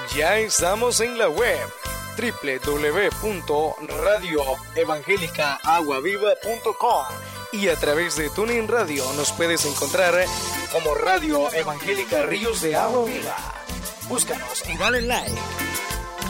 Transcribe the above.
Ya estamos en la web www.radioevangelicaaguaviva.com y a través de TuneIn Radio nos puedes encontrar como Radio Evangélica Ríos de Agua Viva. Búscanos y dale like.